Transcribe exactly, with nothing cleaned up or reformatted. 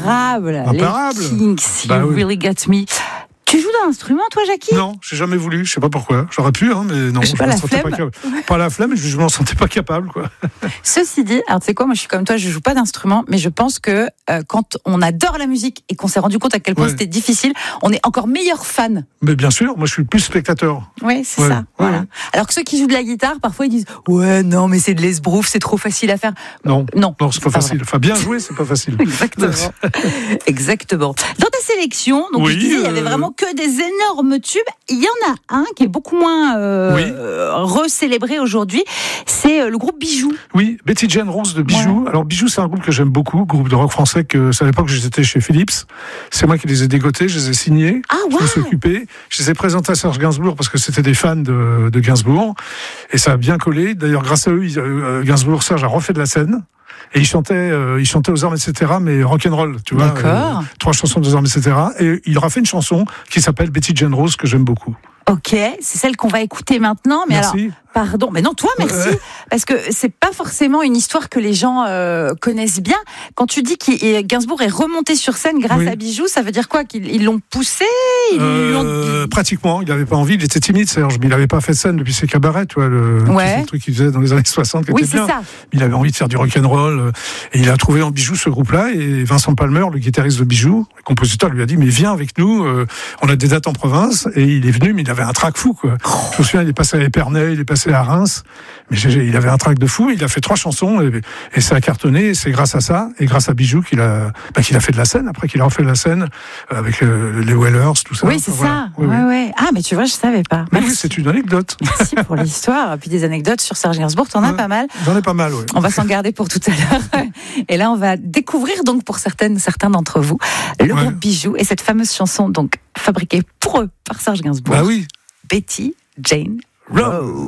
Imparable. Imparable. Les Kinks, Bah You oui. Really Got Me. Tu joues d'un instrument, toi, Jackie ? Non, j'ai jamais voulu. Je sais pas pourquoi. J'aurais pu, hein, mais non. Je sais pas, m'en la sentais flemme. pas capable. Pas la flemme, je, je m'en sentais pas capable, quoi. Ceci dit, alors tu sais quoi, moi je suis comme toi, je joue pas d'instrument, mais je pense que euh, quand on adore la musique et qu'on s'est rendu compte à quel point Ouais. c'était difficile, on est encore meilleur fan. Mais bien sûr, moi je suis plus spectateur. Oui, c'est Ouais, ça. ouais, Voilà. ouais. Alors que ceux qui jouent de la guitare, parfois ils disent ouais, non, mais c'est de l'esbrouf, c'est trop facile à faire. Non, Non, non, c'est pas pas facile. Enfin, bien jouer, c'est pas facile. Exactement. Exactement. Dans ta sélection, donc Oui, je disais, il y avait euh, vraiment que des énormes tubes. Il y en a un qui est beaucoup moins euh, Oui. euh, recélébré aujourd'hui. C'est euh, le groupe Bijoux. Oui, Betty Jane Rose de Bijoux. Alors Bijoux, c'est un groupe que j'aime beaucoup, groupe de rock français que c'est à l'époque j'étais chez Philips. C'est moi qui les ai dégotés, je les ai signés, Ah, je me suis waouh. occupé. Je les ai présentés à Serge Gainsbourg parce que c'était des fans de, de Gainsbourg et ça a bien collé. D'ailleurs, grâce à eux, ils- euh, Gainsbourg Serge a refait de la scène. Et il chantait, euh, il chantait aux armes, et cetera, mais rock'n'roll, tu vois. D'accord. trois chansons aux armes, et cetera. Et il aura fait une chanson qui s'appelle Betty Jane Rose que j'aime beaucoup. Ok, c'est celle qu'on va écouter maintenant. Mais Merci. alors, pardon, mais non, toi, merci, Ouais. parce que c'est pas forcément une histoire que les gens euh, connaissent bien. Quand tu dis que Gainsbourg est remonté sur scène grâce Oui. à Bijoux, ça veut dire quoi ? Qu'ils ils l'ont poussé ils l'ont- Euh, pratiquement, il n'avait pas envie, il était timide, Serge, mais il n'avait pas fait de scène depuis ses cabarets, tu vois, le, Ouais. le truc qu'il faisait dans les années soixante, qui Oui, était c'est bien. ça. Il avait envie de faire du rock'n'roll, euh, et il a trouvé en Bijoux ce groupe-là, et Vincent Palmer, le guitariste de Bijoux, le compositeur, lui a dit, mais viens avec nous, euh, on a des dates en province, et il est venu, mais il avait un trac fou, quoi. Je me souviens, il est passé à Épernay, il est passé à Reims, mais j'ai- j'ai- il avait un trac de fou, il a fait trois chansons, et, et ça a cartonné, et c'est grâce à ça, et grâce à Bijoux qu'il a, bah, qu'il a fait de la scène, après qu'il a refait de la scène, euh, avec euh, les Wellers, tout ça. Oui, c'est Enfin, voilà. ça. Oui, ouais, oui. ouais. Ah, mais tu vois, je savais pas. Mais oui, Merci. c'est une anecdote. Merci pour l'histoire. Puis des anecdotes sur Serge Gainsbourg, t'en as Ouais. pas mal. J'en ai pas mal, oui. On va s'en garder pour tout à l'heure. Et là, on va découvrir donc pour certaines, certains d'entre vous le Ouais. groupe Bijoux et cette fameuse chanson donc fabriquée pour eux par Serge Gainsbourg. Bah oui. Betty Jane Rose.